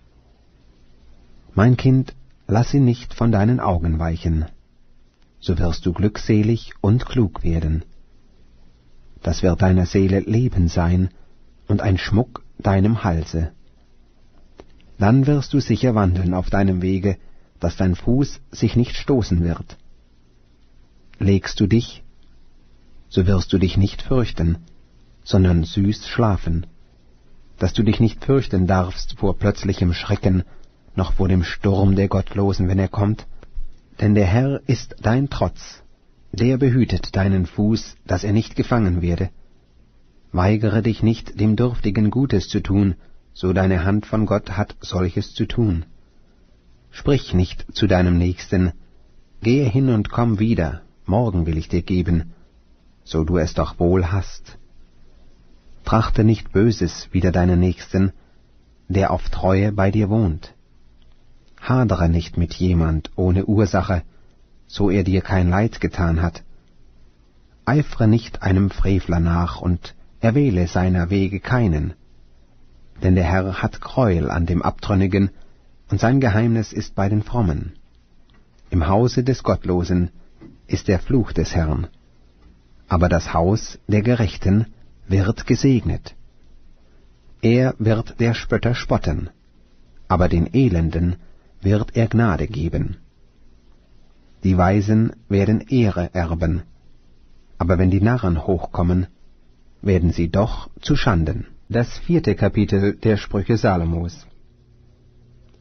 Mein Kind, lass sie nicht von deinen Augen weichen, so wirst du glückselig und klug werden. Das wird deiner Seele Leben sein und ein Schmuck deinem Halse. Dann wirst du sicher wandeln auf deinem Wege, dass dein Fuß sich nicht stoßen wird. Legst du dich, so wirst du dich nicht fürchten, sondern süß schlafen, dass du dich nicht fürchten darfst vor plötzlichem Schrecken, noch vor dem Sturm der Gottlosen, wenn er kommt. Denn der Herr ist dein Trotz, der behütet deinen Fuß, dass er nicht gefangen werde. Weigere dich nicht, dem Dürftigen Gutes zu tun, so deine Hand von Gott hat solches zu tun. Sprich nicht zu deinem Nächsten, gehe hin und komm wieder, morgen will ich dir geben, so du es doch wohl hast. Trachte nicht Böses wider deinen Nächsten, der auf Treue bei dir wohnt. Hadere nicht mit jemand ohne Ursache, so er dir kein Leid getan hat. Eifre nicht einem Frevler nach und erwähle seiner Wege keinen. Denn der Herr hat Gräuel an dem Abtrünnigen, und sein Geheimnis ist bei den Frommen. Im Hause des Gottlosen ist der Fluch des Herrn, aber das Haus der Gerechten wird gesegnet. Er wird der Spötter spotten, aber den Elenden wird er Gnade geben. Die Weisen werden Ehre erben, aber wenn die Narren hochkommen, werden sie doch zu Schanden. Das vierte Kapitel der Sprüche Salomos.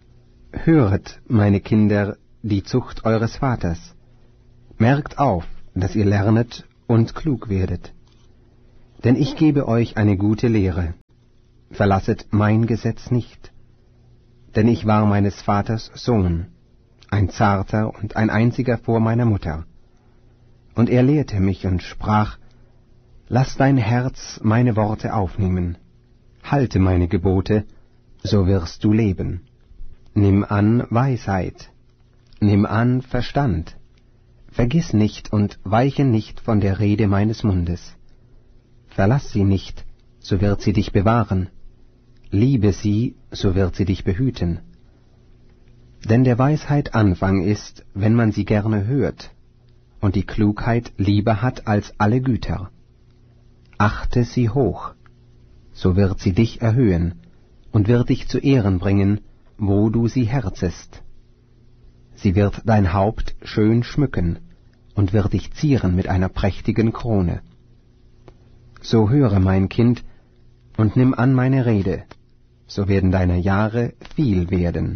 Höret, meine Kinder, die Zucht eures Vaters. Merkt auf, dass ihr lernet und klug werdet. Denn ich gebe euch eine gute Lehre. Verlasset mein Gesetz nicht. Denn ich war meines Vaters Sohn, ein zarter und ein einziger vor meiner Mutter. Und er lehrte mich und sprach, lass dein Herz meine Worte aufnehmen, halte meine Gebote, so wirst du leben. Nimm an Weisheit, nimm an Verstand, vergiss nicht und weiche nicht von der Rede meines Mundes. Verlass sie nicht, so wird sie dich bewahren, liebe sie, so wird sie dich behüten. Denn der Weisheit Anfang ist, wenn man sie gerne hört, und die Klugheit lieber hat als alle Güter. Achte sie hoch, so wird sie dich erhöhen und wird dich zu Ehren bringen, wo du sie herzest. Sie wird dein Haupt schön schmücken und wird dich zieren mit einer prächtigen Krone. So höre, mein Kind, und nimm an meine Rede, so werden deine Jahre viel werden.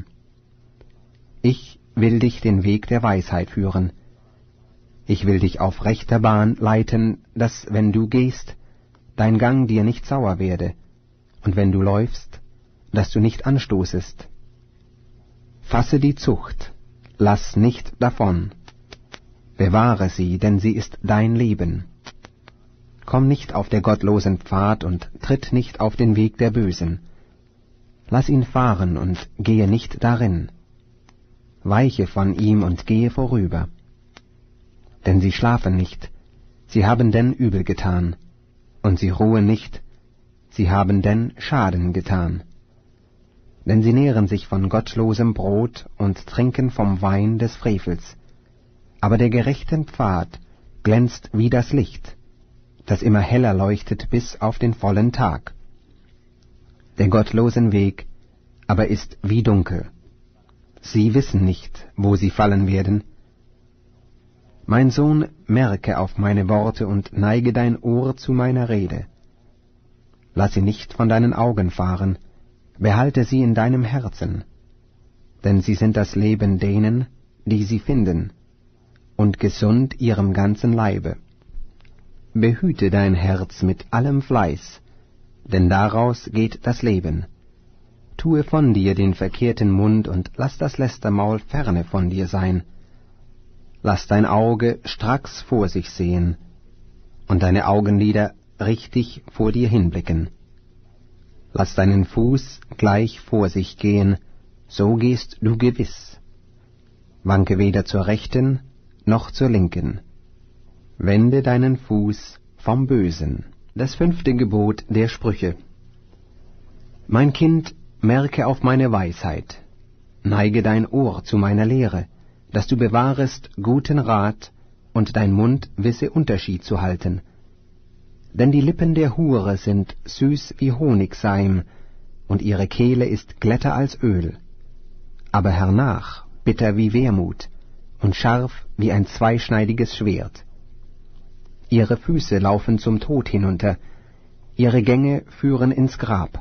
Ich will dich den Weg der Weisheit führen. Ich will dich auf rechter Bahn leiten, dass, wenn du gehst, dein Gang dir nicht sauer werde, und wenn du läufst, dass du nicht anstoßest. Fasse die Zucht, lass nicht davon. Bewahre sie, denn sie ist dein Leben. Komm nicht auf der gottlosen Pfad und tritt nicht auf den Weg der Bösen. Lass ihn fahren und gehe nicht darin. Weiche von ihm und gehe vorüber. Denn sie schlafen nicht, sie haben denn übel getan, und sie ruhen nicht, sie haben denn Schaden getan. Denn sie nähren sich von gottlosem Brot und trinken vom Wein des Frevels. Aber der gerechten Pfad glänzt wie das Licht, das immer heller leuchtet bis auf den vollen Tag. Der gottlosen Weg aber ist wie dunkel. Sie wissen nicht, wo sie fallen werden. Mein Sohn, merke auf meine Worte und neige dein Ohr zu meiner Rede. Lass sie nicht von deinen Augen fahren, behalte sie in deinem Herzen, denn sie sind das Leben denen, die sie finden, und gesund ihrem ganzen Leibe. Behüte dein Herz mit allem Fleiß, denn daraus geht das Leben. Tue von dir den verkehrten Mund und lass das Lästermaul ferne von dir sein. Lass dein Auge stracks vor sich sehen und deine Augenlider richtig vor dir hinblicken. Lass deinen Fuß gleich vor sich gehen, so gehst du gewiss. Wanke weder zur Rechten noch zur Linken. Wende deinen Fuß vom Bösen. Das fünfte Gebot der Sprüche. Mein Kind, merke auf meine Weisheit, neige dein Ohr zu meiner Lehre, dass du bewahrest guten Rat und dein Mund wisse Unterschied zu halten. Denn die Lippen der Hure sind süß wie Honigseim, und ihre Kehle ist glätter als Öl, aber hernach bitter wie Wermut und scharf wie ein zweischneidiges Schwert. Ihre Füße laufen zum Tod hinunter, ihre Gänge führen ins Grab.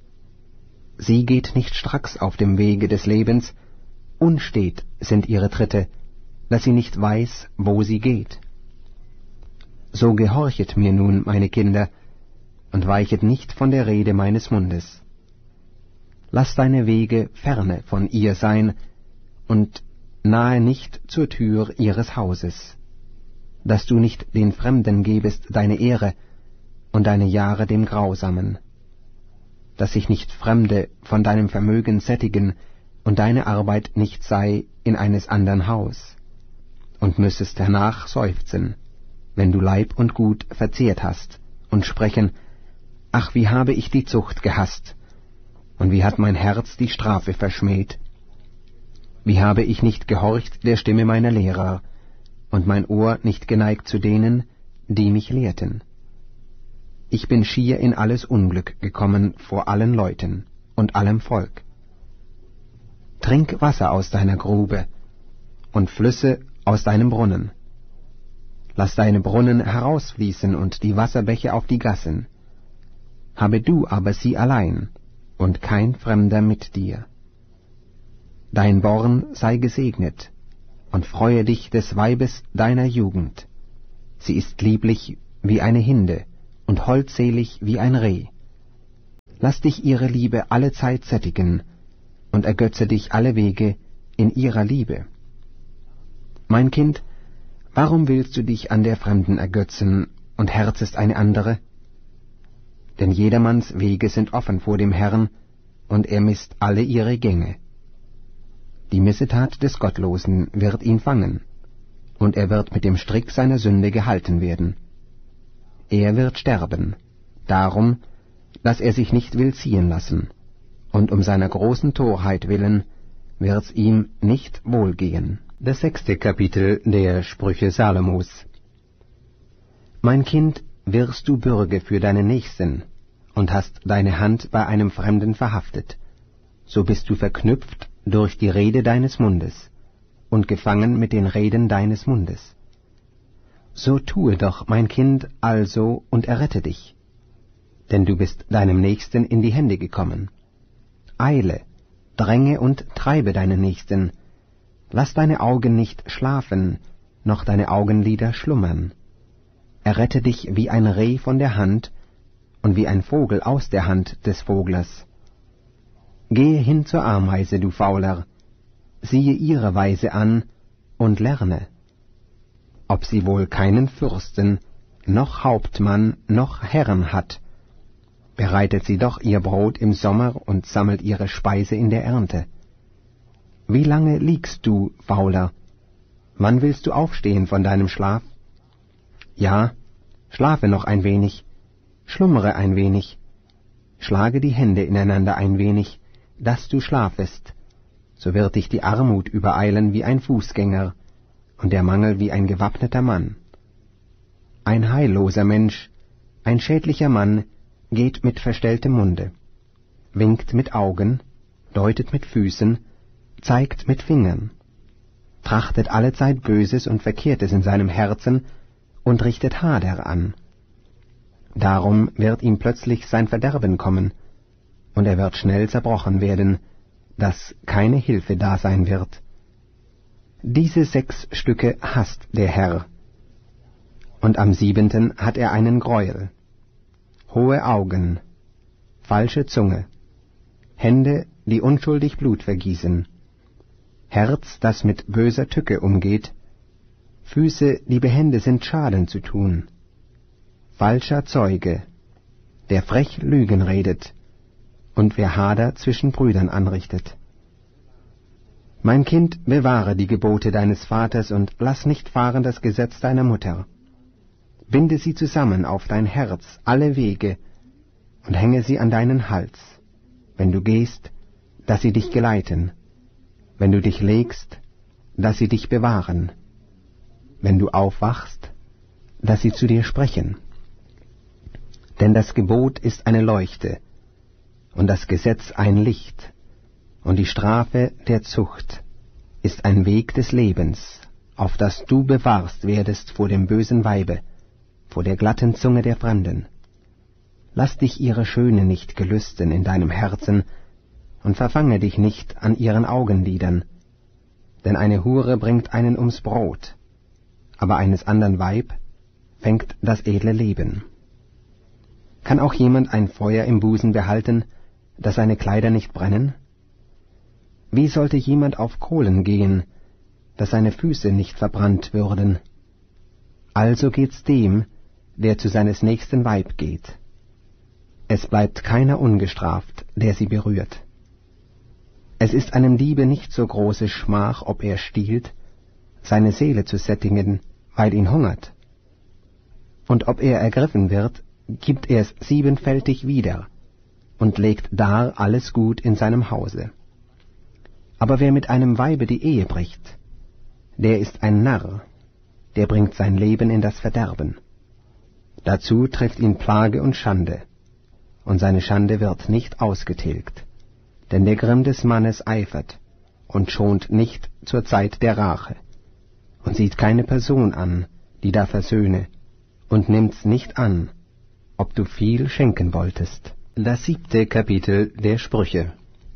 Sie geht nicht stracks auf dem Wege des Lebens, unstet sind ihre Tritte, dass sie nicht weiß, wo sie geht. So gehorchet mir nun, meine Kinder, und weichet nicht von der Rede meines Mundes. Lass deine Wege ferne von ihr sein, und nahe nicht zur Tür ihres Hauses, dass du nicht den Fremden gebest deine Ehre und deine Jahre dem Grausamen, dass sich nicht Fremde von deinem Vermögen sättigen und deine Arbeit nicht sei in eines andern Haus, und müssest hernach seufzen, wenn du Leib und Gut verzehrt hast, und sprechen, ach, wie habe ich die Zucht gehasst, und wie hat mein Herz die Strafe verschmäht. Wie habe ich nicht gehorcht der Stimme meiner Lehrer, und mein Ohr nicht geneigt zu denen, die mich lehrten. Ich bin schier in alles Unglück gekommen vor allen Leuten und allem Volk. Trink Wasser aus deiner Grube und Flüsse aus deinem Brunnen. Lass deine Brunnen herausfließen und die Wasserbäche auf die Gassen. Habe du aber sie allein und kein Fremder mit dir. Dein Born sei gesegnet, und freue dich des Weibes deiner Jugend. Sie ist lieblich wie eine Hinde und holdselig wie ein Reh. Lass dich ihre Liebe allezeit sättigen und ergötze dich alle Wege in ihrer Liebe. Mein Kind, warum willst du dich an der Fremden ergötzen und herzest eine andere? Denn jedermanns Wege sind offen vor dem Herrn, und er misst alle ihre Gänge. Die Missetat des Gottlosen wird ihn fangen, und er wird mit dem Strick seiner Sünde gehalten werden. Er wird sterben, darum, dass er sich nicht will ziehen lassen, und um seiner großen Torheit willen wird's ihm nicht wohlgehen. Das sechste Kapitel der Sprüche Salomos. Mein Kind, wirst du Bürge für deinen Nächsten und hast deine Hand bei einem Fremden verhaftet, so bist du verknüpft durch die Rede deines Mundes und gefangen mit den Reden deines Mundes. So tue doch, mein Kind, also und errette dich, denn du bist deinem Nächsten in die Hände gekommen. Eile, dränge und treibe deinen Nächsten, lass deine Augen nicht schlafen, noch deine Augenlider schlummern. Errette dich wie ein Reh von der Hand und wie ein Vogel aus der Hand des Voglers. Gehe hin zur Ameise, du Fauler, siehe ihre Weise an und lerne, ob sie wohl keinen Fürsten, noch Hauptmann, noch Herren hat, bereitet sie doch ihr Brot im Sommer und sammelt ihre Speise in der Ernte. Wie lange liegst du, Fauler? Wann willst du aufstehen von deinem Schlaf? Ja, schlafe noch ein wenig, schlummere ein wenig, schlage die Hände ineinander ein wenig, dass du schlafest, so wird dich die Armut übereilen wie ein Fußgänger und der Mangel wie ein gewappneter Mann. Ein heilloser Mensch, ein schädlicher Mann, geht mit verstelltem Munde, winkt mit Augen, deutet mit Füßen, zeigt mit Fingern, trachtet allezeit Böses und Verkehrtes in seinem Herzen und richtet Hader an. Darum wird ihm plötzlich sein Verderben kommen, und er wird schnell zerbrochen werden, dass keine Hilfe da sein wird. Diese sechs Stücke hasst der Herr, und am siebenten hat er einen Greuel. Hohe Augen, falsche Zunge, Hände, die unschuldig Blut vergießen, Herz, das mit böser Tücke umgeht, Füße, die behende sind, Schaden zu tun, falscher Zeuge, der frech Lügen redet, und wer Hader zwischen Brüdern anrichtet. Mein Kind, bewahre die Gebote deines Vaters und lass nicht fahren das Gesetz deiner Mutter. Binde sie zusammen auf dein Herz, alle Wege, und hänge sie an deinen Hals, wenn du gehst, dass sie dich geleiten, wenn du dich legst, dass sie dich bewahren, wenn du aufwachst, dass sie zu dir sprechen. Denn das Gebot ist eine Leuchte, und das Gesetz ein Licht, und die Strafe der Zucht ist ein Weg des Lebens, auf das du bewahrst werdest vor dem bösen Weibe, vor der glatten Zunge der Fremden. Lass dich ihre Schöne nicht gelüsten in deinem Herzen, und verfange dich nicht an ihren Augenlidern, denn eine Hure bringt einen ums Brot, aber eines andern Weib fängt das edle Leben. Kann auch jemand ein Feuer im Busen behalten, dass seine Kleider nicht brennen? Wie sollte jemand auf Kohlen gehen, dass seine Füße nicht verbrannt würden? Also geht's dem, der zu seines nächsten Weib geht. Es bleibt keiner ungestraft, der sie berührt. Es ist einem Diebe nicht so große Schmach, ob er stiehlt, seine Seele zu sättigen, weil ihn hungert. Und ob er ergriffen wird, gibt er es siebenfältig wieder und legt dar alles Gut in seinem Hause. Aber wer mit einem Weibe die Ehe bricht, der ist ein Narr, der bringt sein Leben in das Verderben. Dazu trifft ihn Plage und Schande, und seine Schande wird nicht ausgetilgt, denn der Grimm des Mannes eifert und schont nicht zur Zeit der Rache, und sieht keine Person an, die da versöhne, und nimmt's nicht an, ob du viel schenken wolltest. Das siebte Kapitel der Sprüche.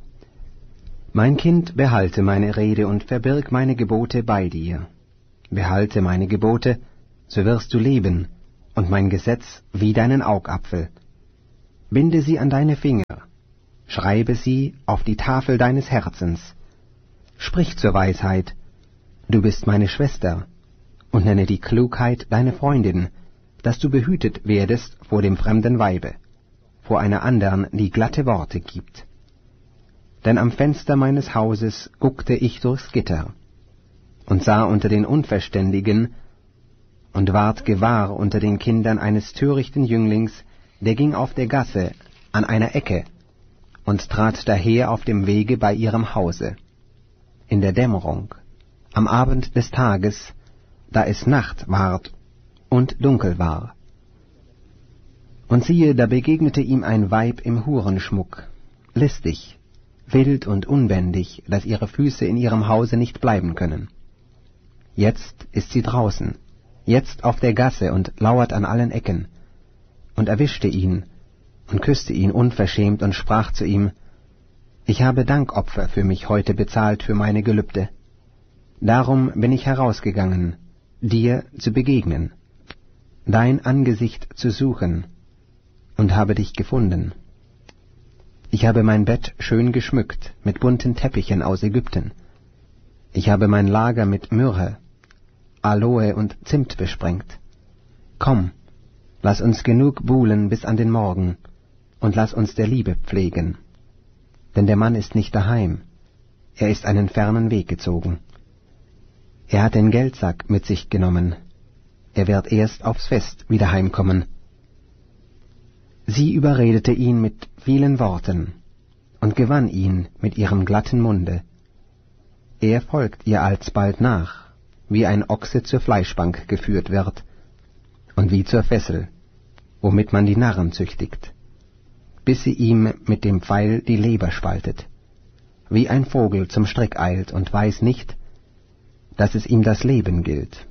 Mein Kind, behalte meine Rede und verbirg meine Gebote bei dir. Behalte meine Gebote so wirst du leben, und mein Gesetz wie deinen Augapfel. Binde sie an deine Finger, schreibe sie auf die Tafel deines Herzens. Sprich zur Weisheit, du bist meine Schwester, und nenne die Klugheit deine Freundin, dass du behütet werdest vor dem fremden Weibe, vor einer andern, die glatte Worte gibt. Denn am Fenster meines Hauses guckte ich durchs Gitter und sah unter den Unverständigen und ward gewahr unter den Kindern eines törichten Jünglings, der ging auf der Gasse an einer Ecke und trat daher auf dem Wege bei ihrem Hause, in der Dämmerung, am Abend des Tages, da es Nacht ward und dunkel war. Und siehe, da begegnete ihm ein Weib im Hurenschmuck, listig, wild und unbändig, dass ihre Füße in ihrem Hause nicht bleiben können. Jetzt ist sie draußen, jetzt auf der Gasse und lauert an allen Ecken, und erwischte ihn und küsste ihn unverschämt und sprach zu ihm, ich habe Dankopfer für mich heute bezahlt für meine Gelübde. Darum bin ich herausgegangen, dir zu begegnen, dein Angesicht zu suchen, und habe dich gefunden. Ich habe mein Bett schön geschmückt mit bunten Teppichen aus Ägypten. Ich habe mein Lager mit Myrrhe, Aloe und Zimt besprengt. Komm, lass uns genug buhlen bis an den Morgen, und lass uns der Liebe pflegen. Denn der Mann ist nicht daheim, er ist einen fernen Weg gezogen. Er hat den Geldsack mit sich genommen, er wird erst aufs Fest wieder heimkommen. Sie überredete ihn mit vielen Worten und gewann ihn mit ihrem glatten Munde. Er folgt ihr alsbald nach, wie ein Ochse zur Fleischbank geführt wird, und wie zur Fessel, womit man die Narren züchtigt, bis sie ihm mit dem Pfeil die Leber spaltet, wie ein Vogel zum Strick eilt und weiß nicht, dass es ihm das Leben gilt.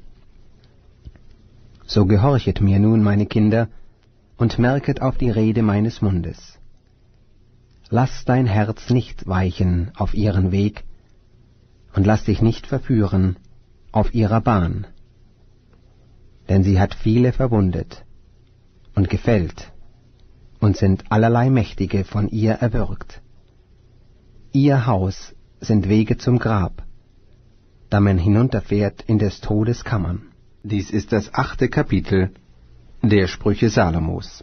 So gehorchet mir nun, meine Kinder, und merket auf die Rede meines Mundes. Lass dein Herz nicht weichen auf ihren Weg, und lass dich nicht verführen auf ihrer Bahn. Denn sie hat viele verwundet und gefällt, und sind allerlei Mächtige von ihr erwürgt. Ihr Haus sind Wege zum Grab, da man hinunterfährt in des Todes Kammern. Dies ist das achte Kapitel der Sprüche Salomos.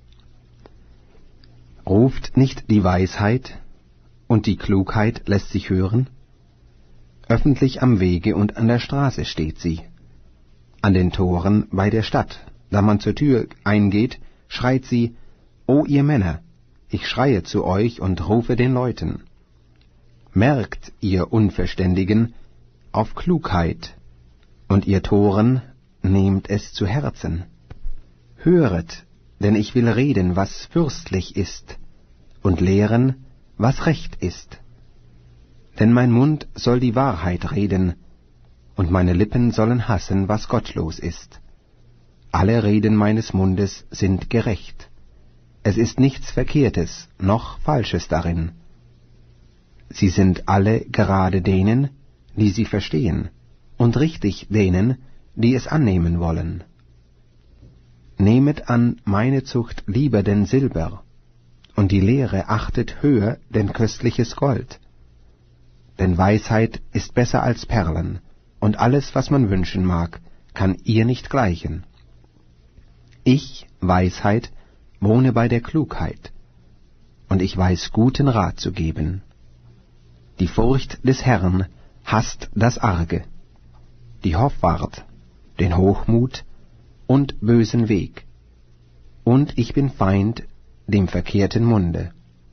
Ruft nicht die Weisheit, und die Klugheit lässt sich hören? Öffentlich am Wege und an der Straße steht sie, an den Toren bei der Stadt. Da man zur Tür eingeht, schreit sie, O ihr Männer, ich schreie zu euch und rufe den Leuten. Merkt, ihr Unverständigen, auf Klugheit, und ihr Toren, nehmt es zu Herzen. Höret, denn ich will reden, was fürstlich ist, und lehren, was recht ist. Denn mein Mund soll die Wahrheit reden, und meine Lippen sollen hassen, was gottlos ist. Alle Reden meines Mundes sind gerecht. Es ist nichts Verkehrtes, noch Falsches darin. Sie sind alle gerade denen, die sie verstehen, und richtig denen, die es annehmen wollen. Nehmet an meine Zucht lieber denn Silber, und die Lehre achtet höher denn köstliches Gold. Denn Weisheit ist besser als Perlen, und alles, was man wünschen mag, kann ihr nicht gleichen. Ich, Weisheit, wohne bei der Klugheit, und ich weiß guten Rat zu geben. Die Furcht des Herrn hasst das Arge, die Hoffart, den Hochmut und bösen Weg, und ich bin Feind dem verkehrten Munde.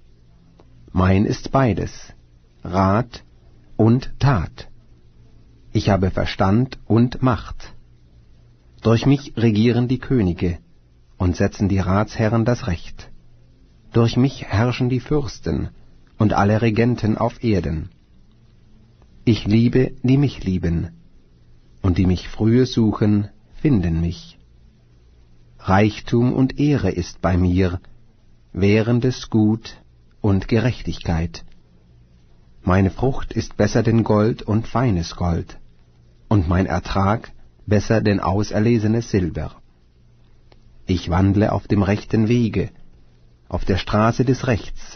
Mein ist beides, Rat und Tat. Ich habe Verstand und Macht. Durch mich regieren die Könige und setzen die Ratsherren das Recht. Durch mich herrschen die Fürsten und alle Regenten auf Erden. Ich liebe, die mich lieben, und die mich frühe suchen, finden mich. Reichtum und Ehre ist bei mir, währendes Gut und Gerechtigkeit. Meine Frucht ist besser denn Gold und feines Gold, und mein Ertrag besser denn auserlesenes Silber. Ich wandle auf dem rechten Wege, auf der Straße des Rechts,